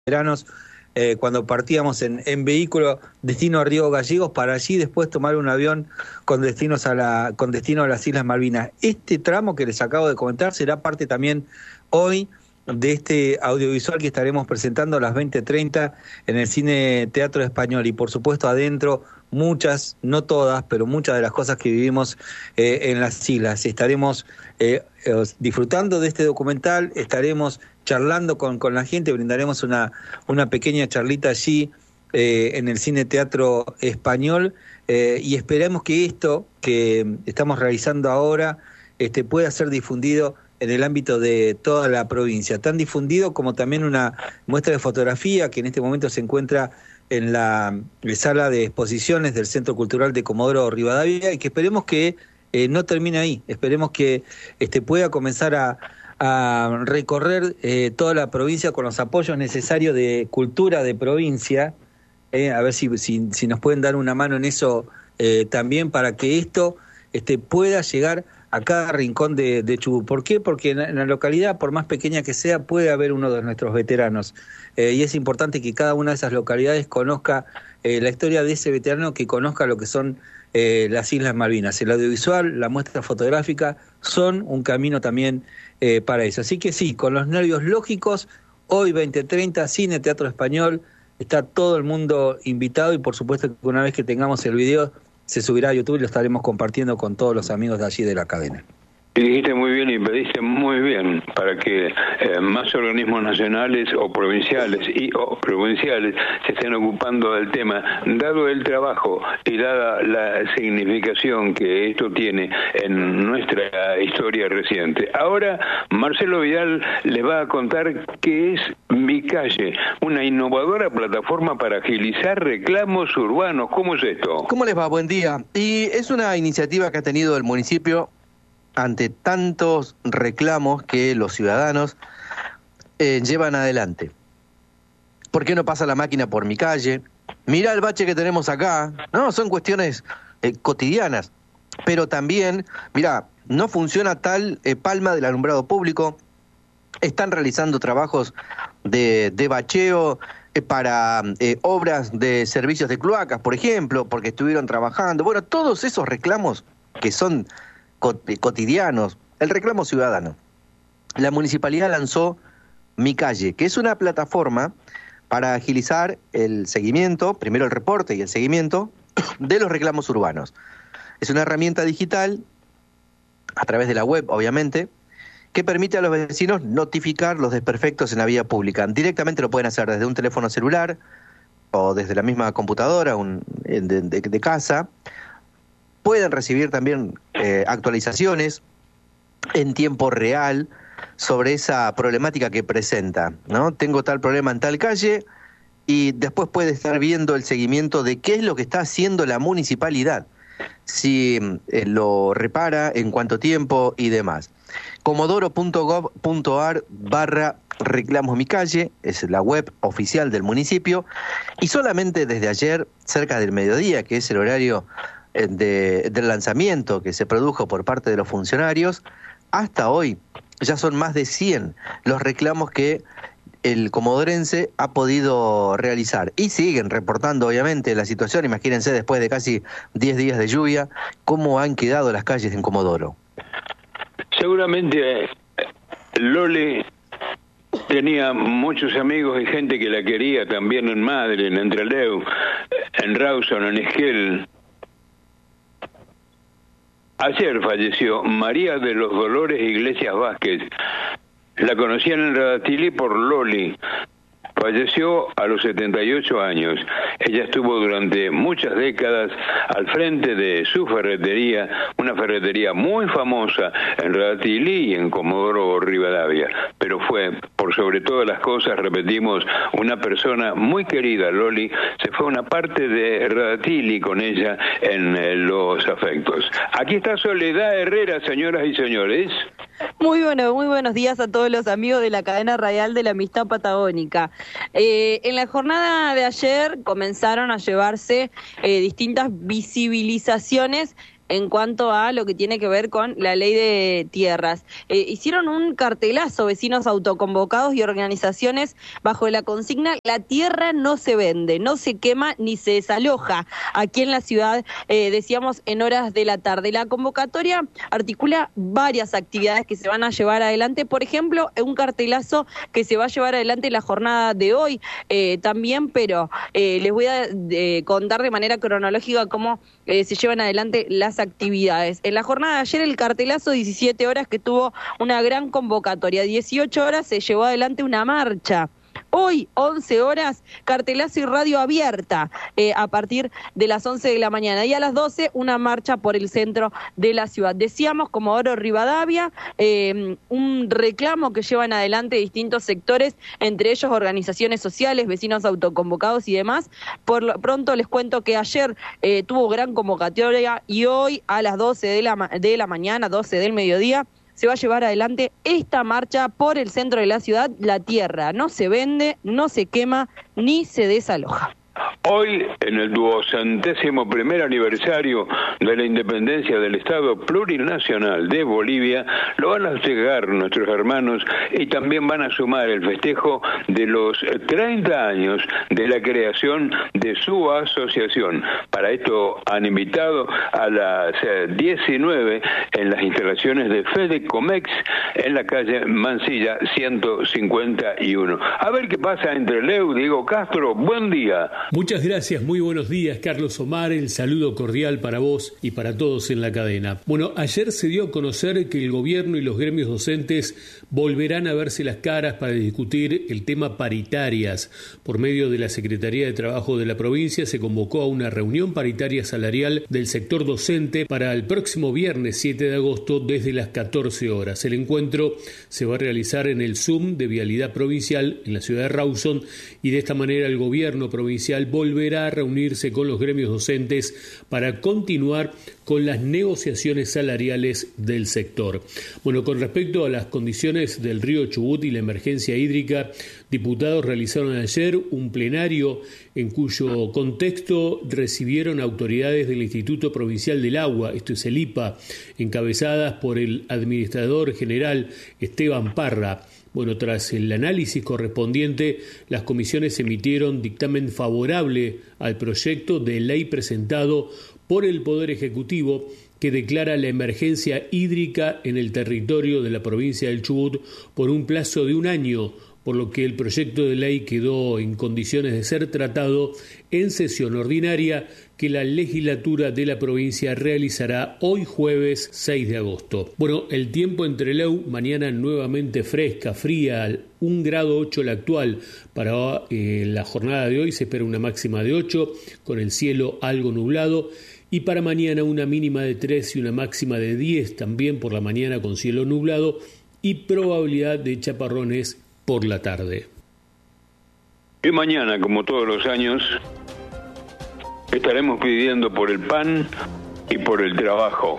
veranos, cuando partíamos en vehículo destino a Río Gallegos para allí después tomar un avión con destino a las Islas Malvinas. Este tramo que les acabo de comentar será parte también hoy de este audiovisual que estaremos presentando a las 20:30 en el Cine Teatro Español, y por supuesto adentro muchas, no todas, pero muchas de las cosas que vivimos en las islas. Estaremos disfrutando de este documental, estaremos charlando con la gente, brindaremos una pequeña charlita allí en el Cine Teatro Español, y esperamos que esto que estamos realizando ahora pueda ser difundido en el ámbito de toda la provincia, tan difundido como también una muestra de fotografía que en este momento se encuentra en la sala de exposiciones del Centro Cultural de Comodoro Rivadavia, y que esperemos que no termine ahí, esperemos que pueda comenzar a recorrer toda la provincia con los apoyos necesarios de cultura de provincia, a ver si nos pueden dar una mano en eso también, para que esto pueda llegar a cada rincón de Chubut. ¿Por qué? Porque en la localidad, por más pequeña que sea, puede haber uno de nuestros veteranos, y es importante que cada una de esas localidades conozca la historia de ese veterano, que conozca lo que son las Islas Malvinas. El audiovisual, la muestra fotográfica son un camino también para eso. Así que sí, con los nervios lógicos, hoy 20:30, Cine Teatro Español, está todo el mundo invitado, y por supuesto que una vez que tengamos el video se subirá a YouTube y lo estaremos compartiendo con todos los amigos de allí de la cadena. Y dijiste muy bien y pediste muy bien para que más organismos nacionales o provinciales se estén ocupando del tema, dado el trabajo y dada la significación que esto tiene en nuestra historia reciente. Ahora Marcelo Vidal les va a contar qué es Mi Calle, una innovadora plataforma para agilizar reclamos urbanos. ¿Cómo es esto? ¿Cómo les va? Buen día. Y es una iniciativa que ha tenido el municipio ante tantos reclamos que los ciudadanos llevan adelante. ¿Por qué no pasa la máquina por mi calle? Mirá el bache que tenemos acá. No, son cuestiones cotidianas. Pero también, mirá, no funciona tal palma del alumbrado público. Están realizando trabajos de bacheo para obras de servicios de cloacas, por ejemplo, porque estuvieron trabajando. Bueno, todos esos reclamos que son cotidianos, el reclamo ciudadano. La municipalidad lanzó Mi Calle, que es una plataforma para agilizar el seguimiento, primero el reporte y el seguimiento de los reclamos urbanos. Es una herramienta digital, a través de la web, obviamente, que permite a los vecinos notificar los desperfectos en la vía pública. Directamente lo pueden hacer desde un teléfono celular o desde la misma computadora de casa. Pueden recibir también actualizaciones en tiempo real sobre esa problemática que presenta, ¿no? Tengo tal problema en tal calle, y después puede estar viendo el seguimiento de qué es lo que está haciendo la municipalidad, si lo repara, en cuánto tiempo y demás. comodoro.gov.ar/reclamos mi calle es la web oficial del municipio, y solamente desde ayer, cerca del mediodía, que es el horario del lanzamiento que se produjo por parte de los funcionarios, hasta hoy ya son más de 100 los reclamos que el comodorense ha podido realizar, y siguen reportando obviamente la situación. Imagínense, después de casi 10 días de lluvia, cómo han quedado las calles en Comodoro. Seguramente Loli tenía muchos amigos y gente que la quería también en Madre, en Entreleu, en Rawson, en Esquel. Ayer falleció María de los Dolores Iglesias Vázquez. La conocían en Radatili por Loli. Falleció a los 78 años. Ella estuvo durante muchas décadas al frente de su ferretería, una ferretería muy famosa en Radatili y en Comodoro Rivadavia. Pero fue, por sobre todas las cosas, repetimos, una persona muy querida. Loli se fue una parte de Radatili con ella en los afectos. Aquí está Soledad Herrera, señoras y señores. Muy buenos días a todos los amigos de la cadena radial de la Amistad Patagónica. En la jornada de ayer comenzaron a llevarse distintas visibilizaciones en cuanto a lo que tiene que ver con la ley de tierras. Hicieron un cartelazo vecinos autoconvocados y organizaciones bajo la consigna: la tierra no se vende, no se quema ni se desaloja. Aquí en la ciudad, decíamos, en horas de la tarde. La convocatoria articula varias actividades que se van a llevar adelante. Por ejemplo, un cartelazo que se va a llevar adelante la jornada de hoy también, pero les voy a contar de manera cronológica cómo se llevan adelante las actividades. En la jornada de ayer, el cartelazo, 17 horas, que tuvo una gran convocatoria. 18 horas se llevó adelante una marcha. Hoy, 11 horas, cartelazo y radio abierta a partir de las 11 de la mañana. Y a las 12, una marcha por el centro de la ciudad. Decíamos, Comodoro Rivadavia, un reclamo que llevan adelante distintos sectores, entre ellos organizaciones sociales, vecinos autoconvocados y demás. Por lo pronto les cuento que ayer tuvo gran convocatoria y hoy a las 12 de la mañana, 12 del mediodía, se va a llevar adelante esta marcha por el centro de la ciudad. La tierra no se vende, no se quema, ni se desaloja. Hoy, en el 201º aniversario de la independencia del Estado Plurinacional de Bolivia, lo van a festejar nuestros hermanos y también van a sumar el festejo de los 30 años de la creación de su asociación. Para esto han invitado a las 19 en las instalaciones de Fedecomex en la calle Mansilla 151. A ver qué pasa entre Leu. Diego Castro, buen día. Muchas gracias, muy buenos días, Carlos Omar. El saludo cordial para vos y para todos en la cadena. Bueno, ayer se dio a conocer que el gobierno y los gremios docentes volverán a verse las caras para discutir el tema paritarias. Por medio de la Secretaría de Trabajo de la provincia se convocó a una reunión paritaria salarial del sector docente para el próximo viernes 7 de agosto desde las 14 horas. El encuentro se va a realizar en el Zoom de Vialidad Provincial en la ciudad de Rawson y de esta manera el gobierno provincial volverá a reunirse con los gremios docentes para continuar con las negociaciones salariales del sector. Bueno, con respecto a las condiciones del río Chubut y la emergencia hídrica, diputados realizaron ayer un plenario en cuyo contexto recibieron autoridades del Instituto Provincial del Agua, esto es el IPA, encabezadas por el administrador general Esteban Parra. Bueno, tras el análisis correspondiente, las comisiones emitieron dictamen favorable al proyecto de ley presentado por el Poder Ejecutivo que declara la emergencia hídrica en el territorio de la provincia del Chubut por un plazo de un año, por lo que el proyecto de ley quedó en condiciones de ser tratado en sesión ordinaria que la legislatura de la provincia realizará hoy jueves 6 de agosto. Bueno, el tiempo en Trelew, mañana nuevamente fresca, fría, 1,8 grados la actual. Para la jornada de hoy se espera una máxima de 8, con el cielo algo nublado, y para mañana una mínima de 3 y una máxima de 10, también por la mañana con cielo nublado, y probabilidad de chaparrones por la tarde. Y mañana, como todos los años, estaremos pidiendo por el pan y por el trabajo.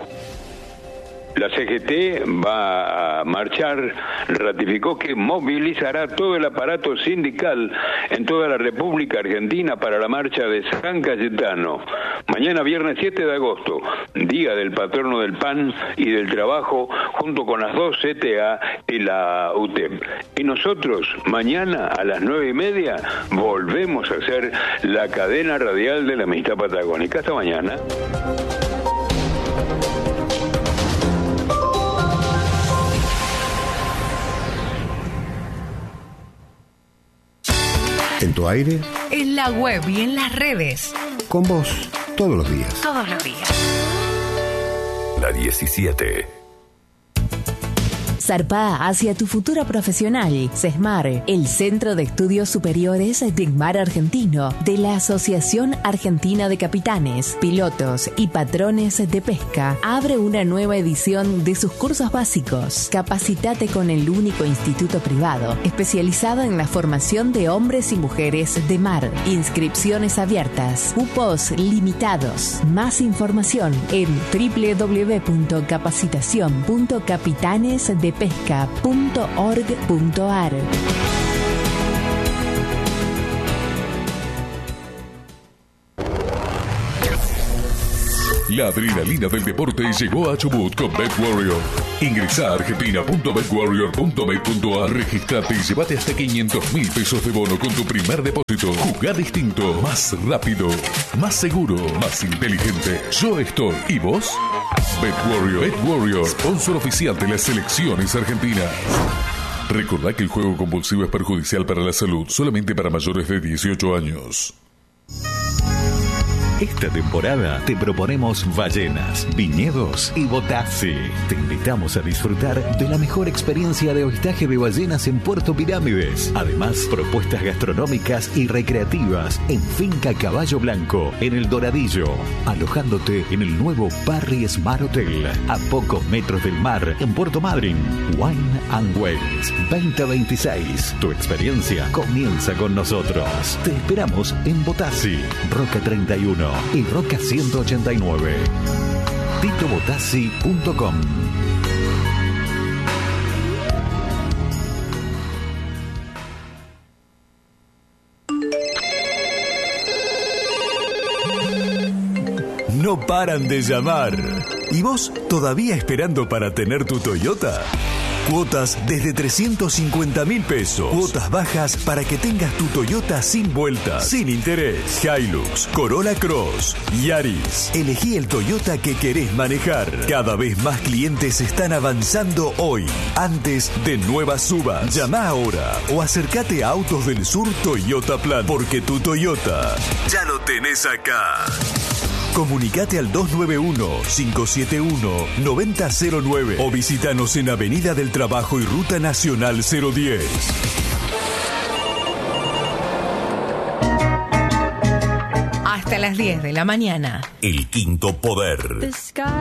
La CGT va a marchar, ratificó que movilizará todo el aparato sindical en toda la República Argentina para la marcha de San Cayetano. Mañana viernes 7 de agosto, día del patrono del pan y del trabajo, junto con las dos CTA y la UTEP. Y nosotros, mañana a las 9:30, volvemos a hacer la cadena radial de la Amistad Patagónica. Hasta mañana. En tu aire, en la web y en las redes. Con vos, todos los días. Todos los días. La 17. Zarpá hacia tu futuro profesional. CESMAR, el Centro de Estudios Superiores de Mar Argentino, de la Asociación Argentina de Capitanes, Pilotos y Patrones de Pesca, abre una nueva edición de sus cursos básicos. Capacitate con el único instituto privado especializado en la formación de hombres y mujeres de mar. Inscripciones abiertas, cupos limitados. Más información en www.capacitacion.capitanesdepesca.org.ar. La adrenalina del deporte llegó a Chubut con BetWarrior. Ingresa a argentina.betwarrior.met.ar, registrate y llévate hasta 500.000 pesos de bono con tu primer depósito. Jugá distinto, más rápido, más seguro, más inteligente. Yo estoy. ¿Y vos? BetWarrior, sponsor oficial de las selecciones argentinas. Recordá que el juego compulsivo es perjudicial para la salud, solamente para mayores de 18 años. Esta temporada te proponemos ballenas, viñedos y Botassi. Te invitamos a disfrutar de la mejor experiencia de avistaje de ballenas en Puerto Pirámides. Además, propuestas gastronómicas y recreativas en Finca Caballo Blanco, en El Doradillo, alojándote en el nuevo Parry Smart Hotel, a pocos metros del mar, en Puerto Madryn. Wine and Wales 2026. Tu experiencia comienza con nosotros. Te esperamos en Botassi, Roca 31 y Roca 189. titobotassi.com. No paran de llamar. ¿Y vos todavía esperando para tener tu Toyota? Cuotas desde 350.000 pesos. Cuotas bajas para que tengas tu Toyota sin vueltas, sin interés. Hilux, Corolla Cross, Yaris. Elegí el Toyota que querés manejar. Cada vez más clientes están avanzando hoy, antes de nuevas subas. Llama ahora o acércate a Autos del Sur Toyota Plan, porque tu Toyota ya lo tenés acá. Comunicate al 291-571-9009 o visítanos en Avenida del Trabajo y Ruta Nacional 010. Hasta las 10 de la mañana. El Quinto Poder.